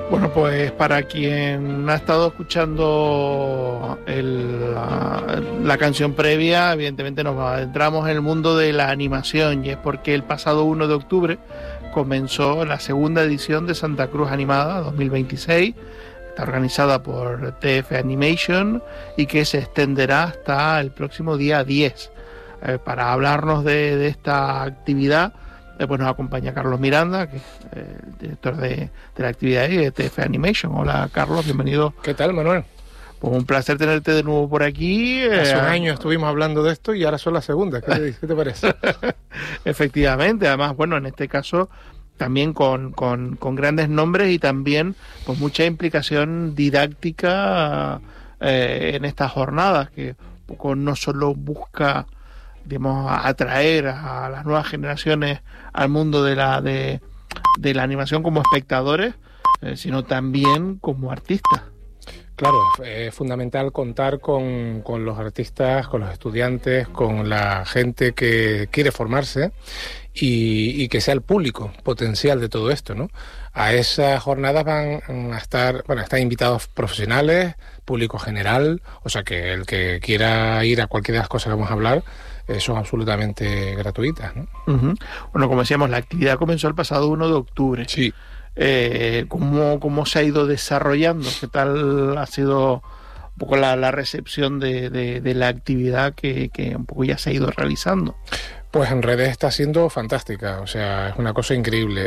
Bueno, pues para quien ha estado escuchando la canción previa, evidentemente nos adentramos en el mundo de la animación, y es porque el pasado 1 de octubre comenzó la segunda edición de Santa Cruz Animada 2026, está organizada por TF Animation y que se extenderá hasta el próximo día 10. Para hablarnos de esta actividad, pues nos acompaña Carlos Miranda, que es el director de la actividad de TF Animation. Hola Carlos, bienvenido. ¿Qué tal, Manuel? Pues un placer tenerte de nuevo por aquí. Hace un año estuvimos hablando de esto y ahora son las segundas. ¿Qué te parece? Efectivamente, además, bueno, en este caso también con grandes nombres y también pues mucha implicación didáctica en estas jornadas, que un poco no solo busca, digamos, atraer a las nuevas generaciones al mundo de la animación como espectadores, sino también como artistas. Claro, es fundamental contar con los artistas, con los estudiantes, con la gente que quiere formarse y que sea el público potencial de todo esto, ¿no? A esas jornadas van a estar, están invitados profesionales, público general, o sea que el que quiera ir a cualquiera de las cosas que vamos a hablar son absolutamente gratuitas, ¿no? Uh-huh. Bueno, como decíamos, la actividad comenzó el pasado 1 de octubre. Sí. ¿Cómo se ha ido desarrollando? ¿Qué tal ha sido un poco la recepción de la actividad que un poco ya se ha ido realizando? Pues en redes está siendo fantástica, o sea, es una cosa increíble.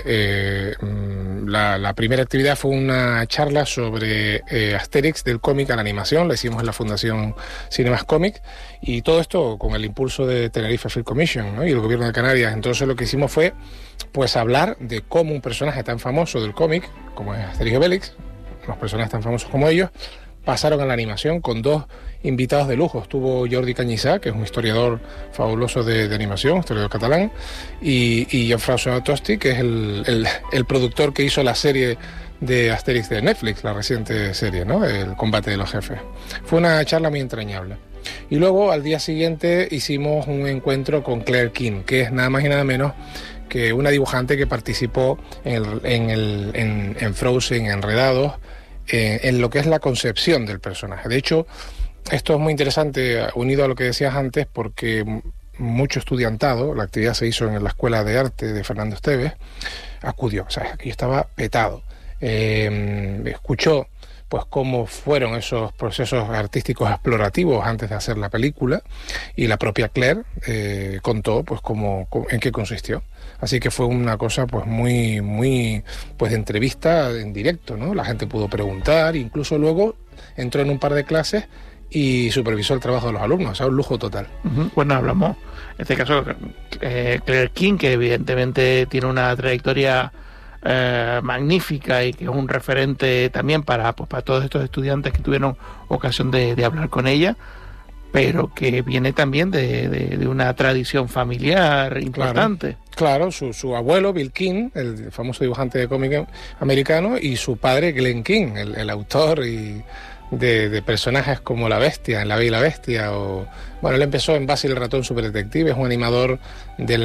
La primera actividad fue una charla sobre Asterix, del cómic a la animación, la hicimos en la Fundación Cinemas Comic, y todo esto con el impulso de Tenerife Film Commission, ¿no? Y el gobierno de Canarias. Entonces lo que hicimos fue pues hablar de cómo un personaje tan famoso del cómic, como es Asterix y Obelix, los personajes tan famosos como ellos, pasaron a la animación con dos invitados de lujo. Estuvo Jordi Cañizá, que es un historiador fabuloso de animación, historiador catalán, y Jean-François Tosti, que es el productor que hizo la serie de Asterix de Netflix, la reciente serie, ¿no? El combate de los jefes. Fue una charla muy entrañable. Y luego, al día siguiente, hicimos un encuentro con Claire King, que es nada más y nada menos que una dibujante que participó en Frozen, Enredados, en lo que es la concepción del personaje. De hecho, esto es muy interesante, unido a lo que decías antes, porque mucho estudiantado, la actividad se hizo en la Escuela de Arte de Fernando Esteves, acudió, o sea, aquí estaba petado. Escuchó pues cómo fueron esos procesos artísticos explorativos antes de hacer la película, y la propia Claire contó pues en qué consistió. Así que fue una cosa pues muy pues de entrevista en directo, ¿no? La gente pudo preguntar, incluso luego entró en un par de clases y supervisó el trabajo de los alumnos, o sea, un lujo total. Uh-huh. Bueno, hablamos, en este caso, Claire King, que evidentemente tiene una trayectoria magnífica y que es un referente también para todos estos estudiantes que tuvieron ocasión de hablar con ella, pero que viene también de una tradición familiar importante. Claro, su abuelo, Bill King, el famoso dibujante de cómic americano, y su padre, Glenn King, el autor de personajes como La Bestia, en La Bella y la Bestia, bueno, él empezó en Basil el ratón superdetective, es un animador de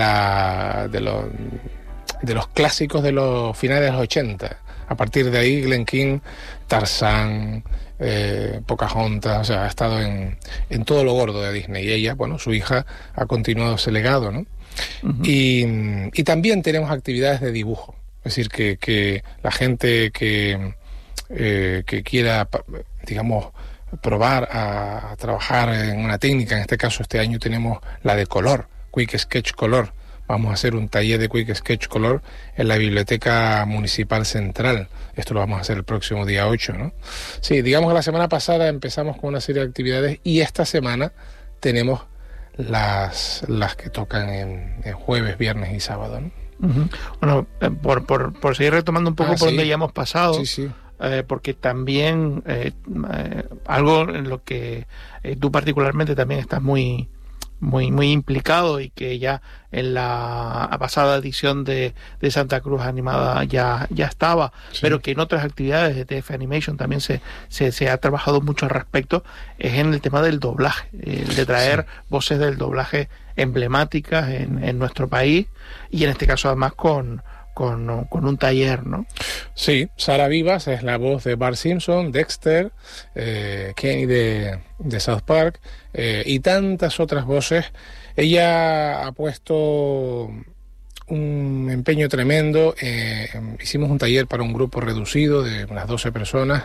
los clásicos de los finales de los 80. A partir de ahí, Glenn King, Tarzán, Pocahontas, o sea, ha estado en todo lo gordo de Disney. Y ella, bueno, su hija, ha continuado ese legado, ¿no? Uh-huh. Y también tenemos actividades de dibujo. Es decir, que la gente que quiera, digamos, probar a trabajar en una técnica, en este caso este año tenemos la de color, Quick Sketch Color. Vamos a hacer un taller de Quick Sketch Color en la Biblioteca Municipal Central. Esto lo vamos a hacer el próximo día 8, ¿no? Sí, digamos que la semana pasada empezamos con una serie de actividades y esta semana tenemos las que tocan en jueves, viernes y sábado, ¿no? Uh-huh. Bueno, por seguir retomando un poco por donde ya hemos pasado, sí. Porque también algo en lo que tú particularmente también estás muy implicado y que ya en la pasada edición de Santa Cruz Animada ya estaba, sí. Pero que en otras actividades de TF Animation también se ha trabajado mucho al respecto, es en el tema del doblaje, de traer voces del doblaje emblemáticas en nuestro país, y en este caso además con con un taller, ¿no? Sí, Sara Vivas es la voz de Bart Simpson, Dexter, Kenny de South Park, y tantas otras voces. Ella ha puesto un empeño tremendo. Hicimos un taller para un grupo reducido de unas 12 personas,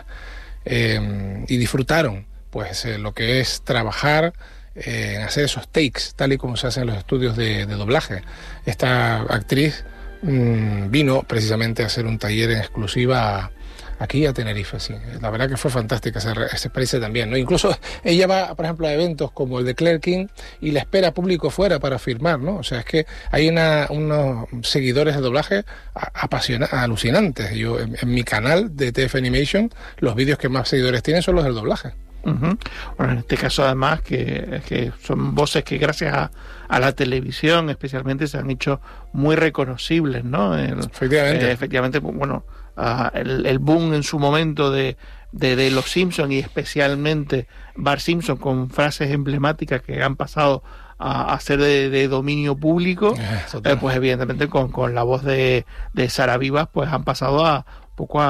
y disfrutaron pues lo que es trabajar en hacer esos takes, tal y como se hace en los estudios de doblaje. Esta actriz vino precisamente a hacer un taller en exclusiva aquí a Tenerife, sí. La verdad que fue fantástica esa experiencia también, ¿no? Incluso ella va, por ejemplo, a eventos como el de Claire King y le espera público fuera para firmar, ¿no? O sea, es que hay unos seguidores de doblaje alucinantes. Yo, en mi canal de TF Animation, los vídeos que más seguidores tienen son los del doblaje. Uh-huh. Bueno, en este caso además que son voces que gracias a la televisión especialmente se han hecho muy reconocibles, ¿no? Efectivamente, bueno, el boom en su momento de los Simpsons y especialmente Bart Simpson con frases emblemáticas que han pasado a ser de dominio público, pues evidentemente con la voz de Sara Vivas pues han pasado a poco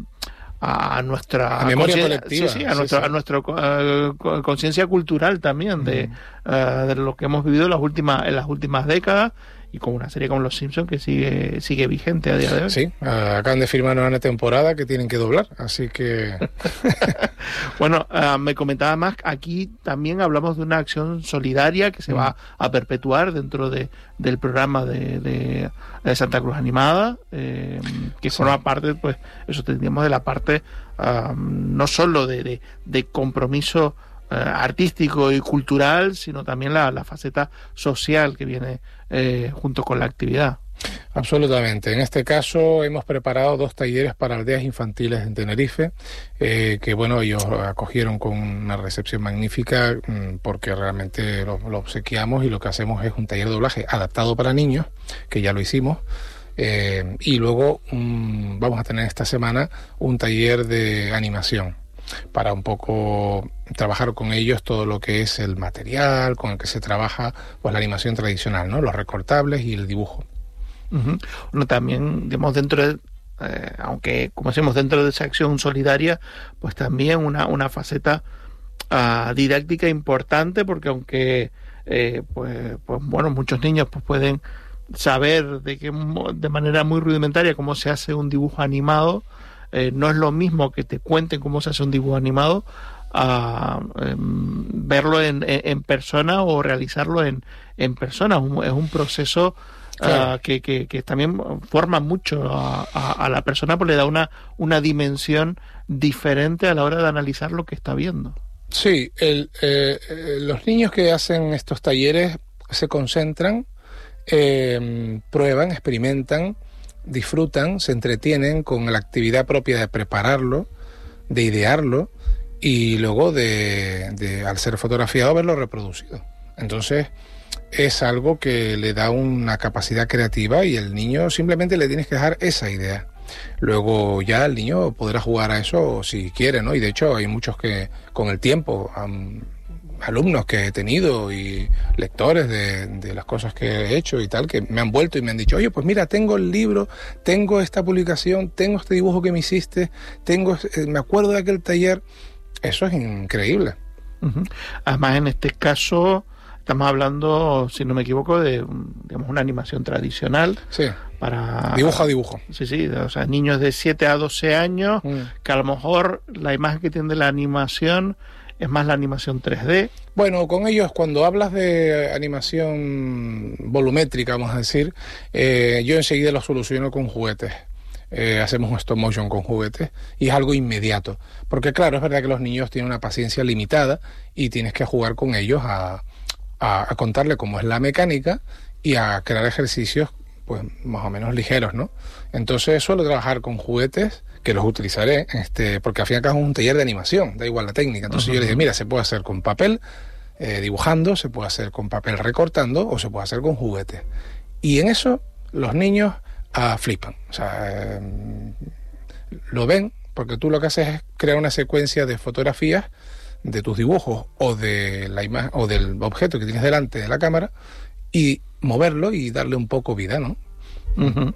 a nuestra memoria colectiva, a nuestra conciencia cultural también de lo que hemos vivido en las últimas décadas, y con una serie como Los Simpsons que sigue vigente a día de hoy. Sí, acaban de firmar una temporada que tienen que doblar, así que... Bueno, me comentaba más, aquí también hablamos de una acción solidaria que se va a perpetuar dentro del programa de Santa Cruz Animada, que forma parte, pues, eso tendríamos de la parte no solo de compromiso artístico y cultural, sino también la faceta social que viene junto con la actividad. Absolutamente. En este caso hemos preparado 2 talleres para aldeas infantiles en Tenerife, que bueno, ellos acogieron con una recepción magnífica, porque realmente lo obsequiamos, y lo que hacemos es un taller de doblaje adaptado para niños, que ya lo hicimos. Y luego vamos a tener esta semana un taller de animación para un poco trabajar con ellos todo lo que es el material con el que se trabaja, pues la animación tradicional, ¿no? Los recortables y el dibujo. Uh-huh. Bueno, también, digamos, dentro de aunque como decimos, dentro de esa acción solidaria, pues también una faceta didáctica importante, porque aunque pues bueno, muchos niños pues pueden saber de manera muy rudimentaria cómo se hace un dibujo animado, no es lo mismo que te cuenten cómo se hace un dibujo animado a verlo en persona o realizarlo en persona. Es un proceso claro, que también forma mucho a la persona, porque le da una dimensión diferente a la hora de analizar lo que está viendo. Sí, los niños que hacen estos talleres se concentran, prueban, experimentan, disfrutan, se entretienen con la actividad propia de prepararlo, de idearlo, y luego al ser fotografiado, verlo reproducido. Entonces es algo que le da una capacidad creativa, y el niño simplemente le tienes que dejar esa idea. Luego ya el niño podrá jugar a eso si quiere, ¿no? Y de hecho hay muchos que con el tiempo, alumnos que he tenido y lectores de las cosas que he hecho y tal, que me han vuelto y me han dicho: oye, pues mira, tengo el libro, tengo esta publicación, tengo este dibujo que me hiciste, me acuerdo de aquel taller. Eso es increíble. Uh-huh. Además, en este caso estamos hablando, si no me equivoco, de, digamos, una animación tradicional. Sí. Para dibujo a dibujo. Sí, o sea, niños de 7 a 12 años, que a lo mejor la imagen que tiene de la animación es más la animación 3D. Bueno, con ellos, cuando hablas de animación volumétrica, vamos a decir, yo enseguida lo soluciono con juguetes. Hacemos un stop motion con juguetes y es algo inmediato, porque claro, es verdad que los niños tienen una paciencia limitada y tienes que jugar con ellos a contarle cómo es la mecánica y a crear ejercicios pues más o menos ligeros, ¿no? Entonces suelo trabajar con juguetes, que los utilizaré porque al fin y al cabo es un taller de animación, da igual la técnica. Entonces yo les dije: mira, se puede hacer con papel dibujando, se puede hacer con papel recortando, o se puede hacer con juguetes. Y en eso los niños flipan. O sea, lo ven, porque tú lo que haces es crear una secuencia de fotografías de tus dibujos o de la imagen o del objeto que tienes delante de la cámara, y moverlo y darle un poco vida, ¿no? Uh-huh.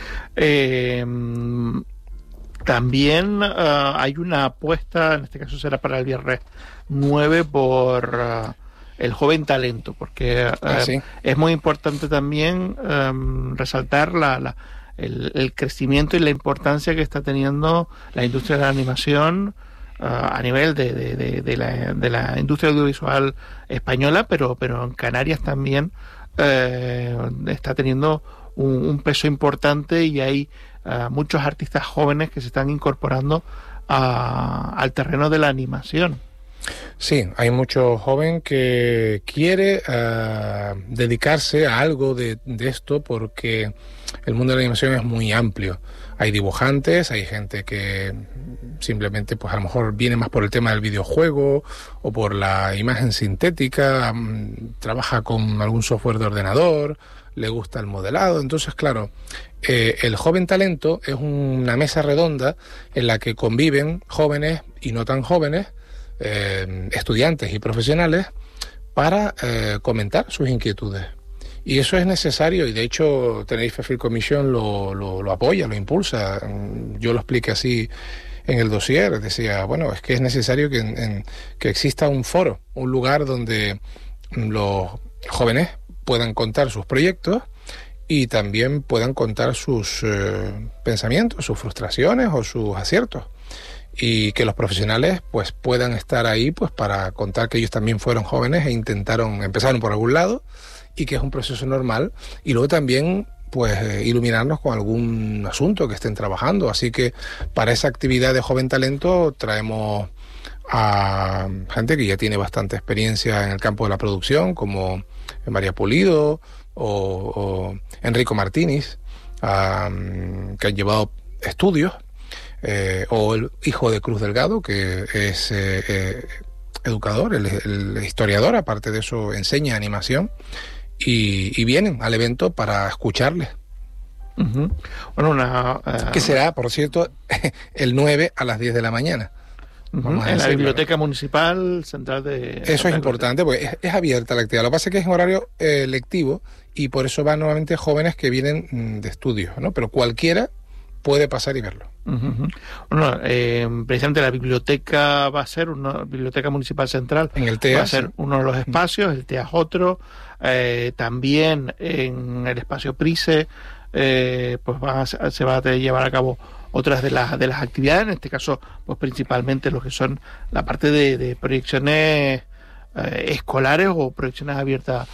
También hay una apuesta, en este caso será para el viernes 9, por el joven talento, porque sí. es muy importante también resaltar el crecimiento y la importancia que está teniendo la industria de la animación a nivel de la industria audiovisual española, pero en Canarias también está teniendo un peso importante, y hay muchos artistas jóvenes que se están incorporando al terreno de la animación. Sí, hay mucho joven que quiere dedicarse a algo de esto, porque el mundo de la animación es muy amplio. Hay dibujantes, hay gente que simplemente, pues a lo mejor viene más por el tema del videojuego o por la imagen sintética, trabaja con algún software de ordenador, le gusta el modelado. Entonces, claro, el joven talento es una mesa redonda en la que conviven jóvenes y no tan jóvenes, estudiantes y profesionales, para comentar sus inquietudes. Y eso es necesario, y de hecho Tenerife Film Commission lo apoya, lo impulsa. Yo lo expliqué así en el dossier, decía, bueno, es que es necesario que exista un foro, un lugar donde los jóvenes puedan contar sus proyectos y también puedan contar sus pensamientos, sus frustraciones o sus aciertos. Y que los profesionales pues puedan estar ahí pues para contar que ellos también fueron jóvenes e empezaron por algún lado, y que es un proceso normal, y luego también pues iluminarnos con algún asunto que estén trabajando. Así que para esa actividad de joven talento traemos a gente que ya tiene bastante experiencia en el campo de la producción, como María Pulido o Enrico Martínez, que han llevado estudios, o el hijo de Cruz Delgado, que es educador, el historiador, aparte de eso enseña animación, y vienen al evento para escucharles. Uh-huh. Bueno, que será, por cierto, el 9 a las 10 de la mañana. Uh-huh. En la Biblioteca Municipal Central de... Eso es importante, porque es abierta la actividad. Lo que pasa es que es en horario lectivo, y por eso van nuevamente jóvenes que vienen de estudios, ¿no? Pero cualquiera puede pasar y verlo. Uh-huh. Bueno, precisamente la biblioteca va a ser una biblioteca municipal central. En el TEA va a ser uno de los espacios, el TEA es otro. También en el espacio Price pues se va a llevar a cabo otras de las actividades. En este caso, pues principalmente lo que son la parte de proyecciones escolares o proyecciones abiertas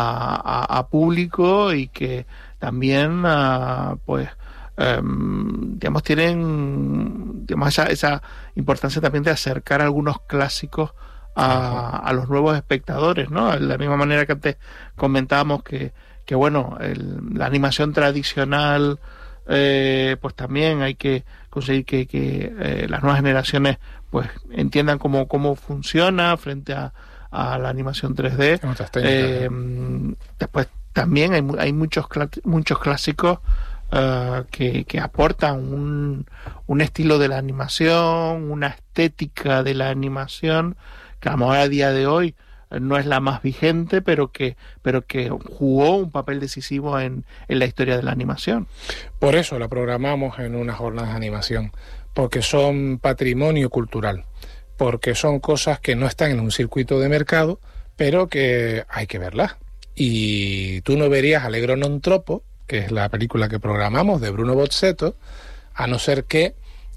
a público, y que también pues digamos tienen esa importancia también de acercar algunos clásicos a los nuevos espectadores, ¿no? De la misma manera que antes comentábamos que bueno, la animación tradicional, pues también hay que conseguir que las nuevas generaciones pues entiendan cómo funciona frente a la animación 3D. Después también hay muchos clásicos que aportan un estilo de la animación, una estética de la animación, que a lo mejor a día de hoy no es la más vigente, pero que jugó un papel decisivo en la historia de la animación. Por eso la programamos en unas jornadas de animación, porque son patrimonio cultural, porque son cosas que no están en un circuito de mercado, pero que hay que verlas. Y tú no verías Allegro non troppo, que es la película que programamos de Bruno Bozzetto, a no ser que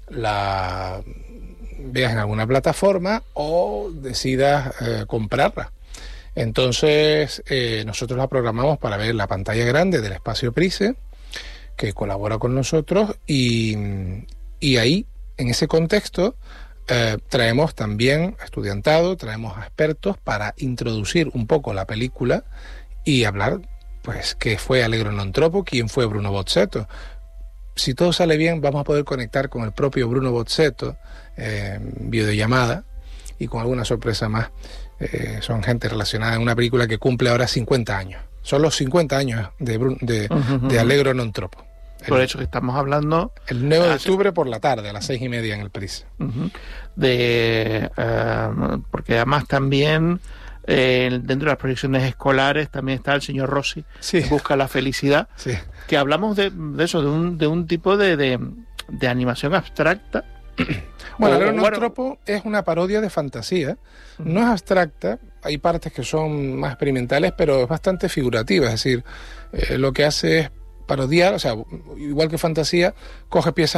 la veas en alguna plataforma o decidas comprarla. Entonces nosotros la programamos para ver la pantalla grande del espacio Price, que colabora con nosotros, y ahí, en ese contexto, traemos también estudiantado, traemos a expertos para introducir un poco la película y hablar pues qué fue Allegro non troppo, quién fue Bruno Bozzetto. Si todo sale bien, vamos a poder conectar con el propio Bruno Bozzetto videollamada, y con alguna sorpresa más. Son gente relacionada en una película que cumple ahora 50 años. Son los 50 años de Allegro non troppo. Por eso que estamos hablando... El 9 de octubre por la tarde, a las 6:30 en el Price. Porque además también Dentro de las proyecciones escolares también está El señor Rossi, sí. Busca la felicidad, Sí. que hablamos de eso, de un tipo de animación abstracta. Bueno, el Aeronostropo es una parodia de fantasía, no es abstracta, hay partes que son más experimentales, pero es bastante figurativa, es decir, lo que hace es parodiar, o sea, igual que fantasía, coge piezas